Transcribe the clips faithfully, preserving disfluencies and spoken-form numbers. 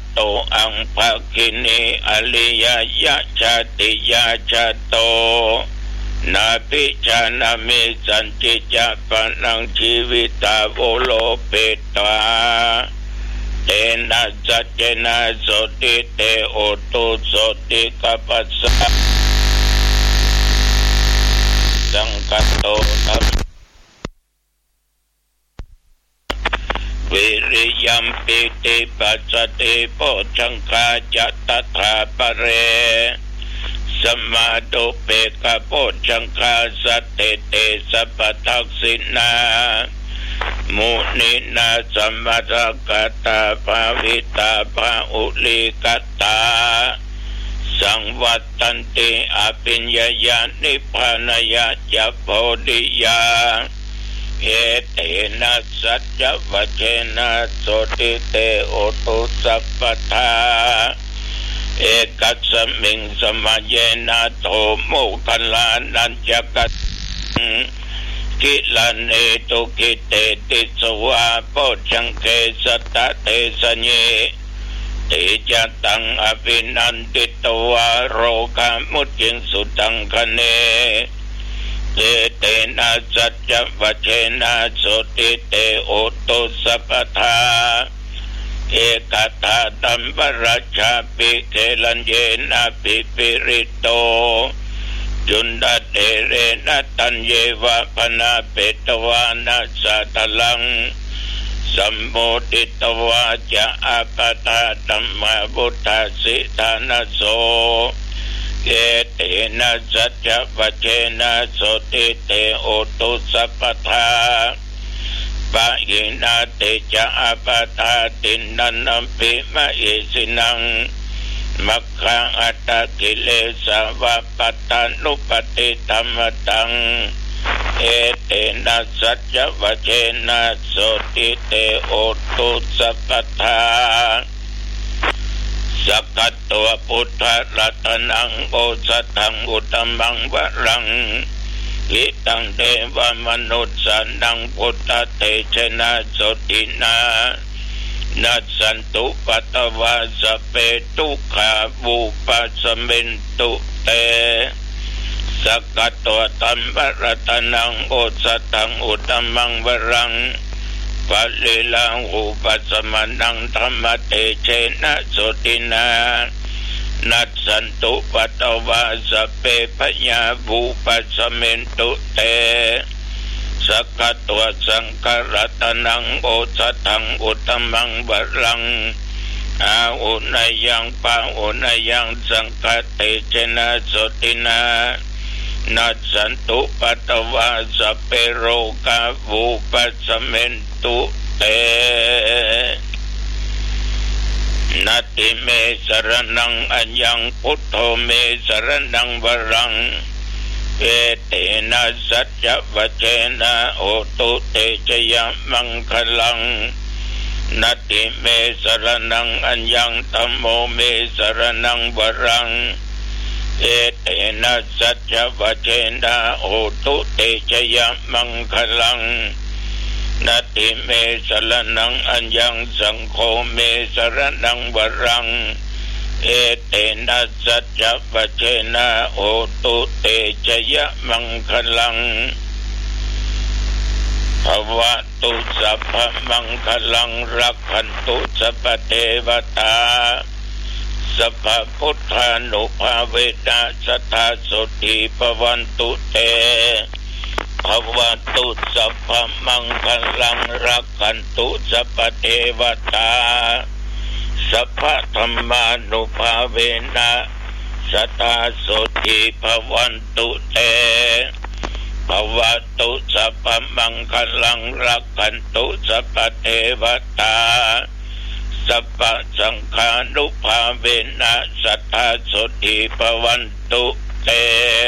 โตอังภคินีอริยยะชาติยาชาโตนาภิชานามิสันจิจาปนังชีวิตาโวโลเปตวาเตนะสัจเจนะโสติเตโอตุโสติกัปปัสสะสังกัตโตธัมวิริยัมปิติปัสสติโพชังคาจัตตถาปะเรสมาตุเปกะโพชังคาสัตเตเตสัพพทักษินามุนินาสัมมาทกตาภาวิตาภาอุลิกตาสังวัตตันติอภิญญายานิพพานายะจะโพธิยาเอเตนะสัจจวัชเชนะโสติเตโอตุสัพพทาเอกัสสมิงสมัยเยนะโทโมคัลลานัญจกัสกิลันเอตุกิเตติสวะโพชังเกสัตตะเตสเญติจัตตังอภินันติตวะโรกามุจจิงสุตังคเนเตเตนะสัจจวัชเชนะโสติเตโอตุสัพพทาเอกตาตัมปราชาปิเกลันเยนะปิปิริโตจุนดาเตเรนะตัญเยวะพนาเปตวานะสัตลังสัมโมติตวาจะอาปตาตัมมาบุตตาสิทานะโสเกเตนะสัจจวัชเชนะโสติเตโอตุสัพพทาปะยินาเตจะอาปตาตินันนัมปิมะเอสินังมัคคังอัตตกิเลสาวะปัตตานุปติธัมมตังเอเตนะสัจจวัชเชนะโสติเตโอตุสัพพทาสักขะตัวพุทธรัตนังโอสถังอุตตมังวรังอิตังเทวมนุสสานังพุทธเตชะนะโสตินานัสสันตุปัตตวาสเปตุขาบุปัสสมินตุเตสักขะตัวตัมปรัตนังโอสถังอุตตมังวรังปัลลิลังอุปัสสมานังธัมมเตเชนะโสตินานัสสันตุปัตตวาสเปพญาบุปัสสมินตุเตสักขะตัวสังฆรัตนังโอสถังอุตตมังวรังอาอุณยังปะอุณยังสังฆเตเจนะโสตินานัสสันตุปัตตวาสเปโรกาบุปัสสมินตุเตนัตติเมสรณังอัญญังพุทโธเมสรณังวรังเอเตนะสัจจวัชเชนะโอตุเตชยมังคลังนัตติเมสรณังอัญญังธัมโมเมสรณังวรังเอเตนะสัจจวัชเชนะโอตุเตชยมังคลังนัตติเมสรณังอัญญังสังโฆเมสรณังวรังเอเตนะสัจจวัชเชนะโอตุเตชยมังคลังภวตุสัพพมังคลังรักขันตุสัพพเทวตาสัพพพุทธานุภาเวนะสัทธาโสติภวันตุเตภวตุสัพพมังคลังรักขันตุสัพพเทวตาสัพพธรรมานุภาเวนะสัทธาโสติภวันตุเตภวตุสัพพมังคลังรักขันตุสัพพเทวตาสัพพสังฆานุภาเวนะสัทธาโสติภวันตุเต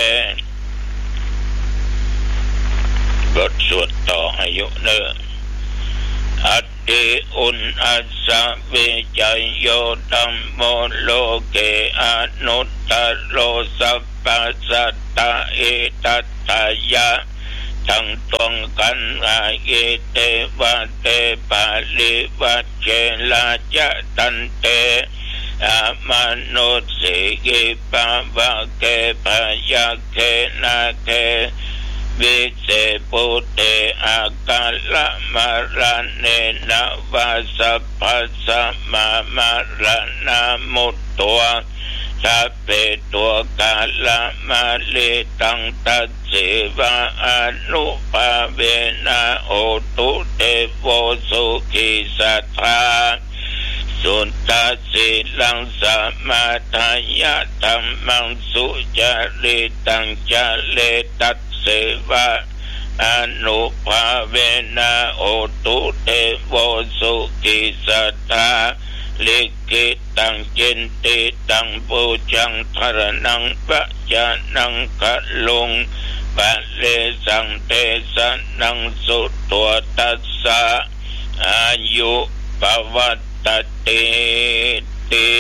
บทสวดต่ออายุเนออัตติอุนอัสสะเวจัยโยธัมโมโลเกอนุตตโรสัพพสัตตะเอตัตตายะทั้งตรงกันอาเยเตวะเตปาลิวัจเจลาจะตันเตอามนุสิกิปะวะเกภยะเกนะเกวิเศปุเตอากาลมารเนนะวาสัพพสัมมามาระนามุตตัวสัพเพตัวกาลมาลิตังตัสสิวะอนุภาเวนะโอตุเตโวสุขิสัทธาสุตตะสิลังสมาทายะธัมมังสุจริตังจาเลตัสสิวะอนุภาเวนะโอตุเตโวสุขิสัทธาลิขิตังจินติตังปูจังธรนังปัจจานังคะลุงปะเลสังเตสนังสุตัวตัสสะอายุปวัตตติติ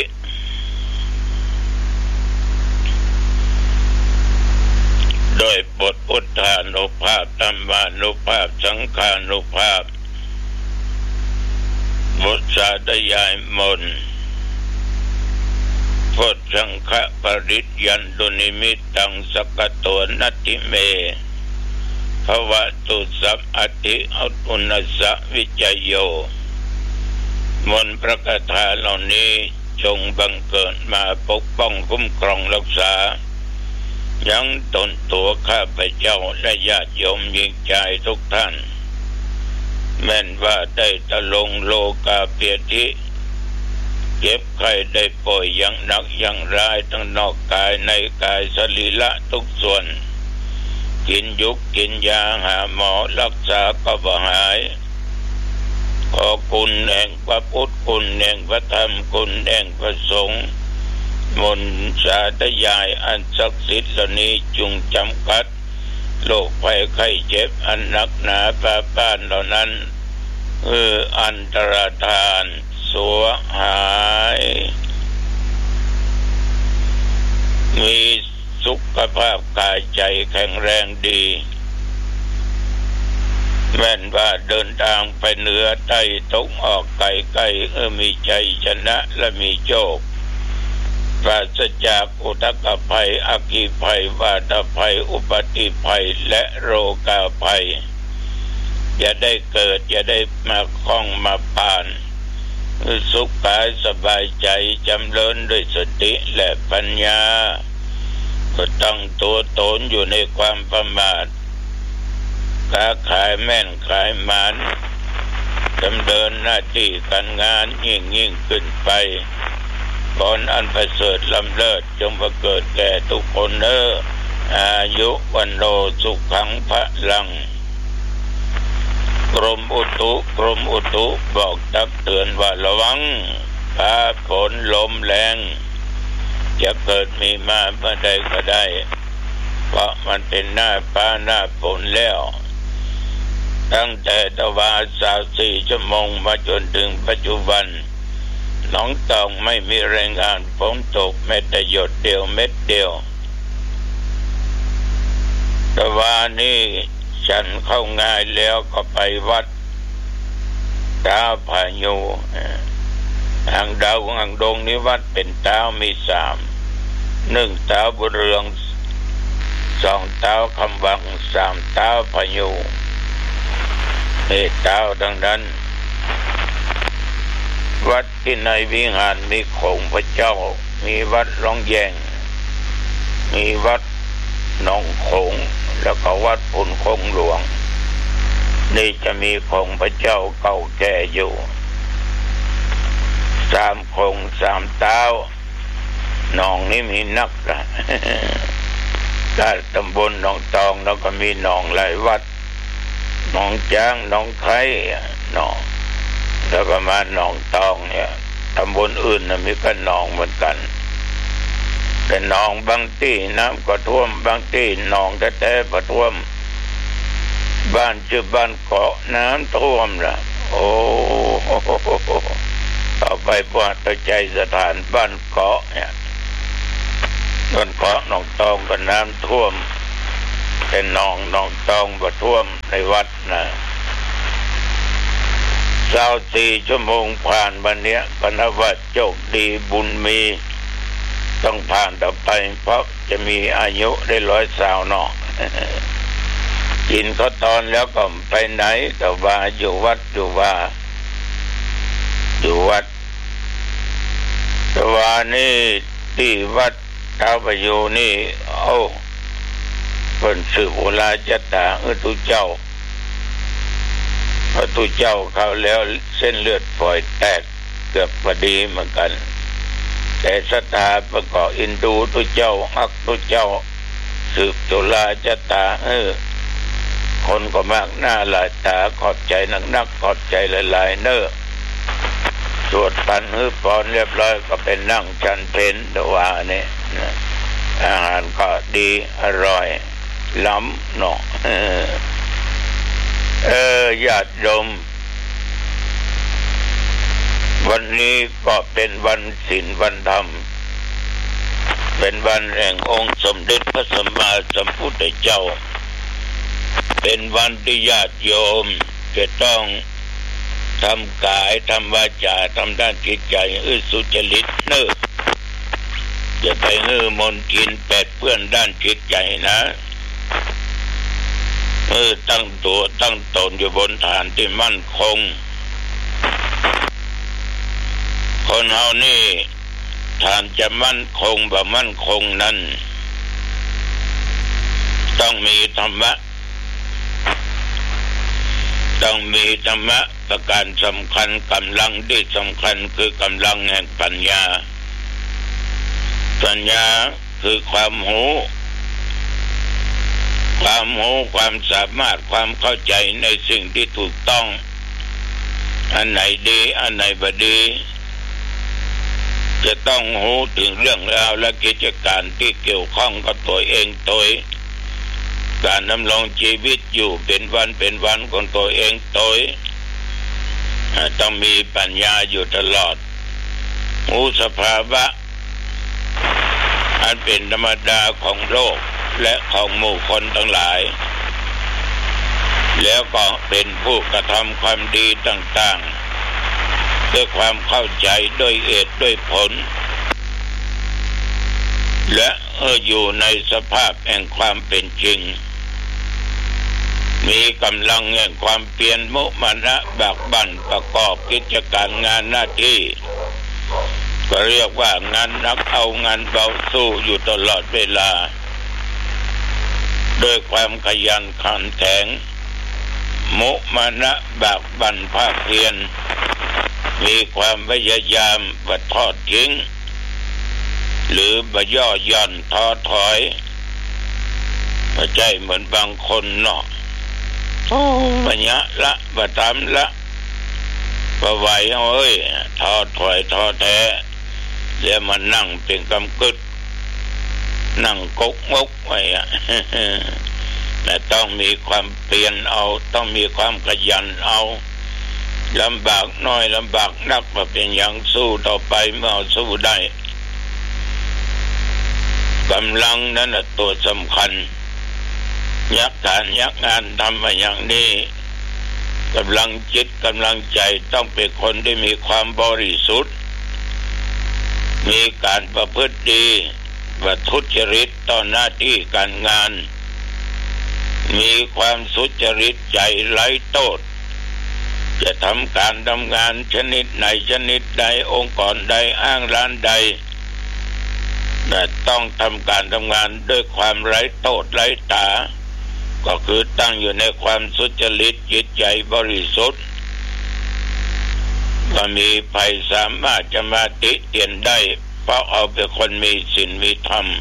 โดยบทพุทธานุภาพธรรมานุภาพสังฆานุภาพบทสาธยายมนต์พุทธังคะปริยันตุนิมิตตังสกตัวนัตติเมภวตุสัพอติอัตตุนัสสะวิจโยมนต์พระคาถาเหล่านี้จงบังเกิดมาปกป้องคุ้มครองรักษายังตนตัวข้าพเจ้าและญาติโยมยิ่งใจทุกท่านแม้นว่าได้ตะลงโลกาเปียทิเจ็บไข้ได้ป่วยอย่างหนักอย่างร้ายทั้งนอกกายในกายสรีระทุกส่วนกินยุกกินยาหาหมอรักษาก็บ่หายขอคุณแห่งพระพุทธคุณแห่งพระธรรมคุณแห่งพระสงฆ์มนต์สาธยายอันศักดิ์สิทธิ์เหล่านี้จงจำกัดโรคภัยไข้เจ็บอันหนักหนาปาป้านเหล่านั้นเอออันตรธานสัวหายมีสุขภาพกายใจแข็งแรงดีแม้นว่าเดินทางไปเหนือใต้ตกออกไกลไกลเออมีใจชนะและมีโชคปราศจากอุทกภัยอัคคีภัยวาตภัยอุบัติภัยและโรคาภัยอย่าได้เกิดอย่าได้มาคล้องมาผ่านสุขกายสบายใจจำเริญด้วยสติและปัญญาก็ตั้งตัวตนอยู่ในความประมาทค้าขายแม่นขายมันดำเนินหน้าที่การงานยิ่งยิ่งขึ้นไปก่อนอันประเสริฐล้ำเลิศจงประเกิดแก่ทุกคนเนออายุวันโนสุขังพระลังกรมอุตุกรมอุตุบอกตักเตือนว่าระวังฟ้าฝนลมแรงจะเกิดมีมาเมื่อใดก็ได้เพราะมันเป็นหน้าฟ้าหน้าฝนแล้วตั้งแต่ตะวันสาวสี่ชั่วโมงมาจนถึงปัจจุบันหนองตองไม่มีรายงานฝนตกแม้แต่หยดเดียวเม็ดเดียวแต่ว่านี่ฉันเข้าง่ายแล้วก็ไปวัดตาพายุหางดาวหางดงนี้วัดเป็นเท้ามีสามหนึ่งเท้าบุญเรืองสองเท้าคำวังสามเท้าพายุนี่เท้าดังนั้นวัดที่ในวิหารมีโขงพระเจ้ามีวัดร้องแยงมีวัดหนองโขงแล้วก็วัดปุ่นคงหลวงนี่จะมีโขงพระเจ้าเก่าแก่อยู่สามโขงสามเท้าหนองนี้มีนักนะถ้าตำบลหนองตองแล้วก็มีหนองหลายวัดหนองจ้างหนองไข่หนองแล้วก็มาหนองตองเนี่ยตำบลอื่นนะมีก็หนองเหมือนกันแต่หนองบางที่น้ำก็ท่วมบางที่หนองแท้ๆก็ท่วมบ้านชื่อบ้านเกาะน้ำท่วมละโอ้ต่อไปพวกตะใจสถานบ้านเกาะเนี่ยบ้านเกาะหนองตองก็น้ำท่วมเป็นนองนองตองประท่วมในวัดนะเช้าสี่ชั่วโมงผ่านวันเนี้ยก็นับว่าโชคดีบุญมีต้องผ่านต่อไปเพราะจะมีอายุได้ร้อยสาวเนาะ กินก็ตอนแล้วก็ไปไหนแต่ว่าอยู่วัดอยู่ว่าอยู่วัดแต่ว่านี่ที่วัดท้าวประยูนี่โอ้เป็นสืบโบราณจัตตาเออตุเจ้าพระตุเจ้าเขาแล้วเส้นเลือดฝอยแตกเกือบพอดีเหมือนกันแต่ศรัทธาประกอบอินดูตุเจ้าอักตุเจ้าสืบตุลาจัตตาเออคนก็มากหน้าหลายตาขอบใจนักนักขอบใจหลายๆเนอสวดปันฮือปอนเรียบร้อยก็เป็นนั่งจันเพนดว่านี่อาหารก็ดีอร่อยล้ำเนาะเออเออญาติโยมวันนี้ก็เป็นวันศีลวันธรรมเป็นวันแห่งองค์สมเด็จพระสัมมาสัมพุทธเจ้าเป็นวันที่ญาติโยมจะต้องทำกายทำวาจาทำด้านจิตใจให้สุจริตเนอะจะไปฮื้อมนทินแปดเปื้อนด้านจิตใจนะเออตั้งตัวตั้งตนอยู่บนฐานที่มั่นคงคนเฮานี่ฐานจะมั่นคงแบบมั่นคงนั้นต้องมีธรรมะต้องมีธรรมะประการสำคัญกำลังที่สำคัญคือกำลังแห่งปัญญาปัญญาคือความรู้ความรู้ความสามารถความเข้าใจในสิ่งที่ถูกต้องอันไหนดีอันไหนบ่ดีจะต้องรู้ถึงเรื่องราวและกิจการที่เกี่ยวข้องกับตัวเองตัวการดำรงชีวิตอยู่เป็นวันเป็นวันของตัวเองตัวต้องมีปัญญาอยู่ตลอดรู้สภาวะอันเป็นธรรมดาของโลกและของหมู่คนทั้งหลายแล้วก็เป็นผู้กระทำความดีต่างๆด้วยความเข้าใจด้วยเหตุด้วยผลและเอออยู่ในสภาพแห่งความเป็นจริงมีกำลังแห่งความเพียรมุมานะบักบั่นประกอบกิจการงานหน้าที่ก็เรียกว่างานนักเอางานเบาสู้อยู่ตลอดเวลาด้วยความขยันขันแข็งมุมานะบักบั่นภาคเพียรมีความพยายามบ่ทอดทิ้งหรือบ่ย่อหย่อนท้อถอยไม่ใช่เหมือนบางคนเนาะโอ้ปัญญาละบ่ทำละบ่ไหวเอ้ยท้อถอยท้อแท้แล้วมานั่งเป็นกำกึดนั่งกกงกไว้อะแต่ต้องมีความเปลี่ยนเอาต้องมีความขยันเอาลำบากน้อยลำบากนักมาเป็นอย่างสู้ต่อไปเมื่อสู้ได้กำลังนั้นแหละตัวสำคัญยักการยักงานทำมาอย่างนี้กำลังจิตกำลังใจต้องเป็นคนที่มีความบริสุทธิ์มีการประพฤติดีว่าทุจริตต่อหน้าที่การงานมีความสุจริตใจไร้โทษจะทำการทำงานชนิดไหนชนิดใดองค์กรใดอ้างร้านใดแต่ต้องทำการทำงานด้วยความไร้โทษไร้ตาก็คือตั้งอยู่ในความสุจริตจิตใจบริสุทธิ์ก็มีภัยสามารถจะมาติเตียนได้เพราะเอาเป็นคนมีศีลมีธรรม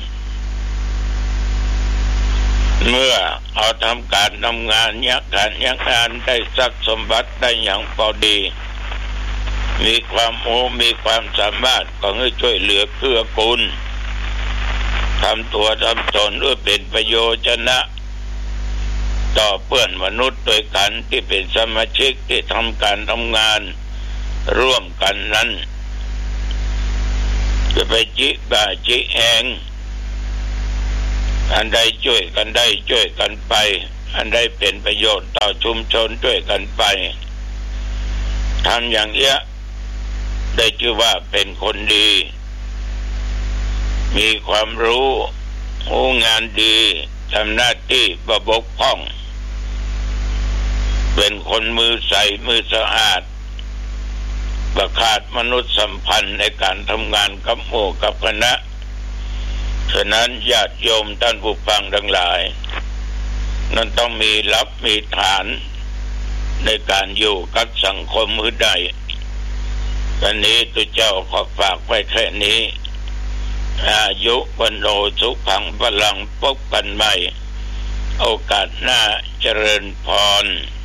เมื่อเอาทำการทำงานยักการยักงานได้ทรัพย์สมบัติได้อย่างพอดีมีความโอ้มีความสามารถก็ให้ช่วยเหลือเกื้อกูลทำตัวทำตนด้วยเป็นประโยชนะต่อเพื่อนมนุษย์ด้วยกันที่เป็นสมาชิกที่ทำการทำงานร่วมกันนั้นจะไปจิบาจิแหงอันใดช่วยกันได้ช่วยกันไปอันใดเป็นประโยชน์ต่อชุมชนช่วยกันไปทำอย่างเนี้ยได้ชื่อว่าเป็นคนดีมีความรู้รู้งานดีทำหน้าที่บ่บกพร่องเป็นคนมือใสมือสะอาดประขาดมนุษยสัมพันธ์ในการทำงานกับหมู่กับคณะฉะนั้นญาติโยมท่านผู้ฟังทั้งหลายนั้นต้องมีหลักมีฐานในการอยู่กับสังคมมือใดวันนี้ตัวเจ้าขอฝากไว้แค่นี้อายุวันโนสุขังพลังพบกันใหม่โอกาสหน้าเจริญพร